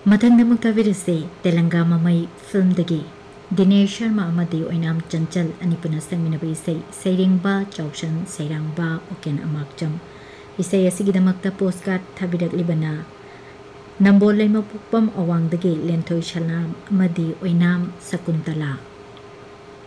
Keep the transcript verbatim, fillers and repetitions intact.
मथंग ताबिरसे तेलंगा ममई film दगी Dinesh Sharma अमदी ओइनाम चंचल अनिपुना संगमिनबा इसै सैरेंबा चौशन सैरांबा Oaken अमाकचम इसै असिगिदमक्ता postcard थाबिरकलिबना Nambol लेमपुपम अवांगदगी लेंथोय शलनाम अमदी ओइनाम Shakuntala.